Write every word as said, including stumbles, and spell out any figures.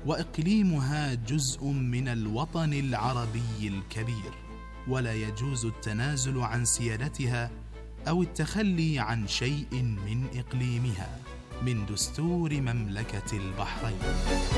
وإقليمها جزء من الوطن العربي الكبير، ولا يجوز التنازل عن سيادتها أو التخلي عن شيء من إقليمها من دستور مملكة البحرين.